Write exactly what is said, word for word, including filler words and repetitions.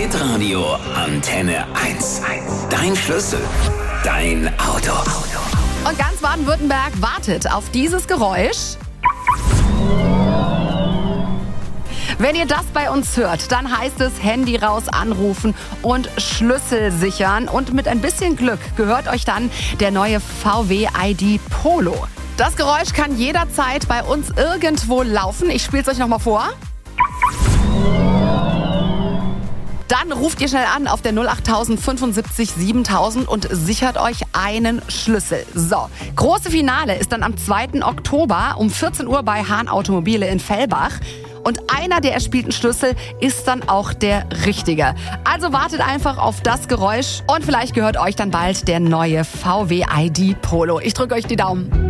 Hitradio Antenne eins. Dein Schlüssel, dein Auto. Und ganz Baden-Württemberg wartet auf dieses Geräusch. Wenn ihr das bei uns hört, dann heißt es Handy raus, anrufen und Schlüssel sichern. Und mit ein bisschen Glück gehört euch dann der neue V W I D Polo. Das Geräusch kann jederzeit bei uns irgendwo laufen. Ich spiele es euch nochmal vor. Dann ruft ihr schnell an auf der null acht null null fünfundsiebzig siebentausend und sichert euch einen Schlüssel. So, große Finale ist dann am zweiten Oktober um vierzehn Uhr bei Hahn Automobile in Fellbach. Und einer der erspielten Schlüssel ist dann auch der richtige. Also wartet einfach auf das Geräusch und vielleicht gehört euch dann bald der neue V W I D Polo. Ich drücke euch die Daumen.